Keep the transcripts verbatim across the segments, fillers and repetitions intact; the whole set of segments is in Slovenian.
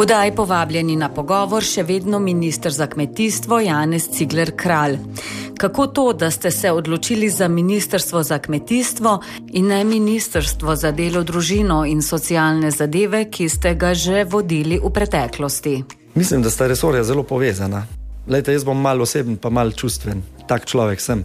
Vdaj povabljeni na pogovor še vedno minister za kmetijstvo Janez Cigler Kralj. Kako to, da ste se odločili za ministrstvo za kmetijstvo in ne ministrstvo za delo, družino in socialne zadeve, ki ste ga že vodili v preteklosti? Mislim, da sta resorja zelo povezana. Lejte, jaz bom malo oseben pa malo čustven. Tak človek sem.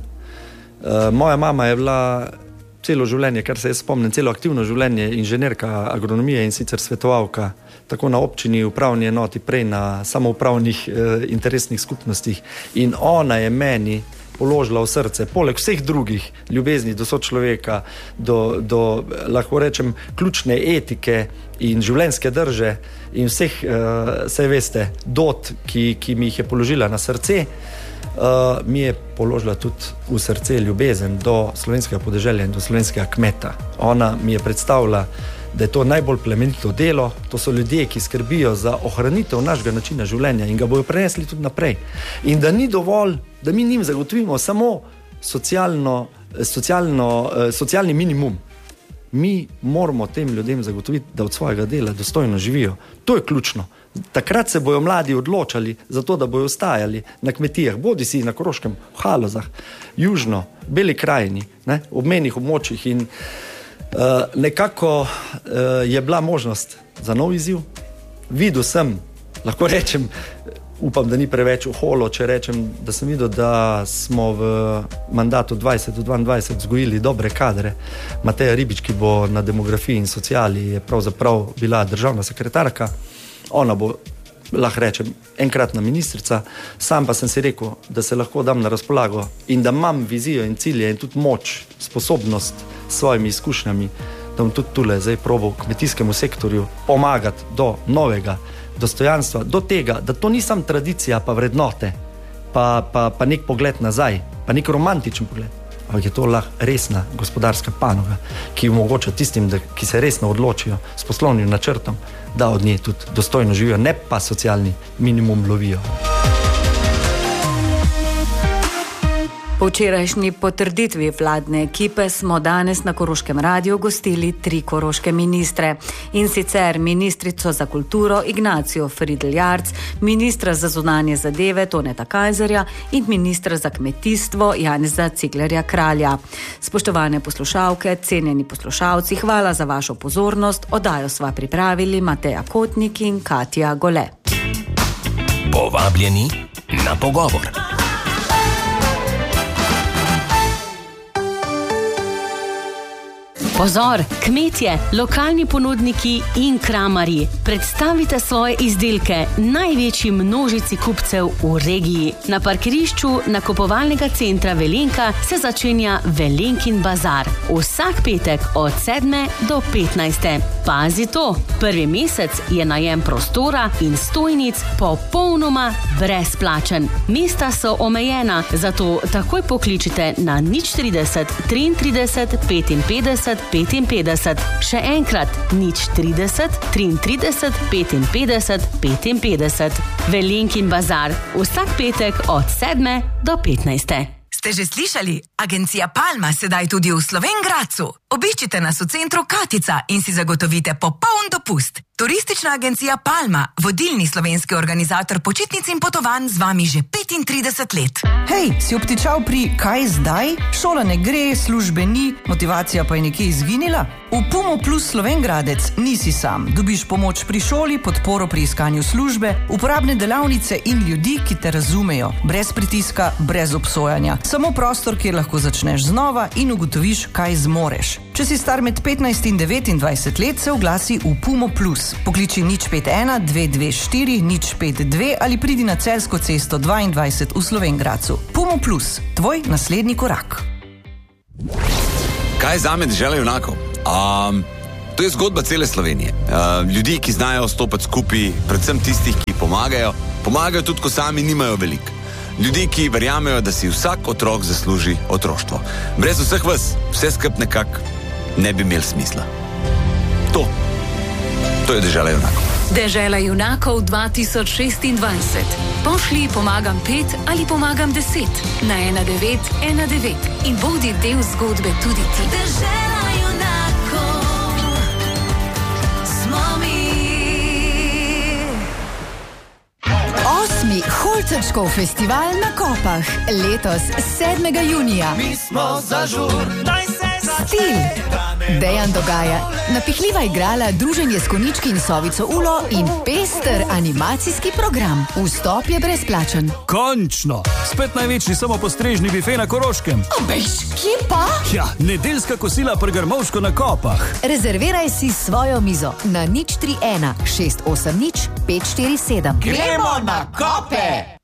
Uh, moja mama je bila celo življenje, kar se jaz spomnim, celo aktivno življenje, inženirka agronomije in sicer svetovalka, tako na občini, upravni enoti, prej na samoupravnih eh, interesnih skupnostih. In ona je meni položila v srce, poleg vseh drugih ljubezni do sočloveka, do, do, lahko rečem, ključne etike in življenjske drže in vseh, eh, saj veste, dot, ki, ki mi jih je položila na srce, Uh, mi je položila tudi v srce ljubezen do slovenskega podeželja in do slovenskega kmeta. Ona mi je predstavila, da je to najbolj plemenito delo, to so ljudje, ki skrbijo za ohranitev našega načina življenja in ga bojo prenesli tudi naprej. In da ni dovolj, da mi njim zagotovimo samo socialno, socialno, uh, socialni minimum. Mi moramo tem ljudem zagotoviti, da od svojega dela dostojno živijo. To je ključno. Takrat se bojo mladi odločali za to, da bojo ostajali na kmetijah, bodi si na Koroškem, v Halozah, južno, Beli krajini, ne, obmejnih območjih. In uh, nekako uh, je bila možnost za nov izziv. Videl sem, lahko rečem, upam, da ni preveč oholo, če rečem, da sem videl, da smo v mandatu dvajset do dvaindvajset vzgojili dobre kadre. Mateja Ribič, ki bo na demografiji in sociali, je pravzaprav bila državna sekretarka. Ona bo, lahko rečem, enkratna ministrica. Sam pa sem si rekel, da se lahko dam na razpolago in da imam vizijo in cilje in tudi moč, sposobnost s svojimi izkušnjami, da bom tudi tule zdaj probal kmetijskemu sektorju pomagati do novega dostojanstva, do tega, da to ni samo tradicija pa vrednote, pa, pa, pa nek pogled nazaj, pa nek romantičen pogled, ampak je to lahko resna gospodarska panoga, ki omogoča tistim, da, ki se resno odločijo s poslovnim načrtom, da od nje tudi dostojno živijo, ne pa socialni minimum lovijo. Po včerajšnji potrditvi vladne ekipe smo danes na Koroškem radiju gostili tri koroške ministre, in sicer ministrico za kulturo Ignacijo Fridl-Jarc, ministra za zunanje zadeve Toneta Kajzerja in ministra za kmetijstvo Janeza Ciglerja Kralja. Spoštovane poslušalke, cenjeni poslušalci, hvala za vašo pozornost. Oddajo sva pripravili Mateja Kotnik in Katja Gole. Povabljeni na pogovor. Pozor, kmetje, lokalni ponudniki in kramarji, predstavite svoje izdelke največji množici kupcev v regiji. Na parkirišču nakupovalnega centra Velenka se začenja Velenkin bazar. Vsak petek od sedme do petnajste. Pazi to, prvi mesec je najem prostora in stojnic popolnoma brezplačen. Mesta so omejena, zato takoj pokličite na nič trideset, triintrideset, petinpetdeset, petinpetdeset. Še enkrat, nič trideset, triintrideset, petinpetdeset, petinpetdeset. Velenkin bazar, vsak petek od sedme do petnajste. Ste že slišali? Agencija Palma sedaj tudi v Slovenj Gradcu. Obiščite nas v centru Katica in si zagotovite popoln dopust. Turistična agencija Palma, vodilni slovenski organizator počitnic in potovanj, z vami že petintrideset let. Hej, si obtičal pri kaj zdaj? Šola ne gre, službe ni, motivacija pa je nekje izginila? V Pumo Plus Slovenj Gradec nisi sam. Dobiš pomoč pri šoli, podporo pri iskanju službe, uporabne delavnice in ljudi, ki te razumejo. Brez pritiska, brez obsojanja. Samo prostor, kjer lahko začneš znova in ugotoviš, kaj zmoreš. Če si star med petnajst in devetindvajset let, se oglasi v Pumo Plus. Pokliči nič pet ena, dve dve štiri, nič pet dve ali pridi na Celjsko cesto dvaindvajset v Slovenj Gradcu. Pumo Plus, tvoj naslednji korak. Kaj je zame dežela junakov? Um, to je zgodba cele Slovenije. Uh, ljudi, ki znajo stopati skupaj, predvsem tistih, ki pomagajo, pomagajo tudi, ko sami nimajo veliko. Ljudi, ki verjamejo, da si vsak otrok zasluži otroštvo. Brez vseh vas, vse skup nekako ne bi imel smisla. To, to je dežela junakov. Dežela junakov dva tisoč šestindvajset. Pošli pomagam pet ali pomagam deset na ena devet ena devet in bodi del zgodbe tudi ti. Dežela junakov smo mi. osmi Holcrčkov festival na Kopah. Letos sedmega junija. Mi smo za žur, naj se Stil. Dejan Dogaja, napihljiva igrala, druženje s Konički in Sovico Ulo in pester animacijski program. Vstop je brezplačen. Končno! Spet največji samopostrežni bife na Koroškem. Obejš, kje pa? Ja, nedeljska kosila pri Grmovšku na Kopah. Rezerviraj si svojo mizo na nič tri ena šest osem nič pet štiri sedem. gremo na Kope!